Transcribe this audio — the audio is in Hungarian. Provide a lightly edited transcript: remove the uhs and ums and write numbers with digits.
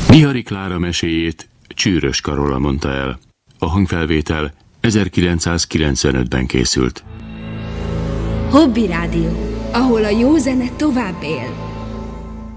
Bihari Klára meséjét Csűrös Karola mondta el. A hangfelvétel 1995-ben készült. Hobby Rádió, ahol a jó zene tovább él.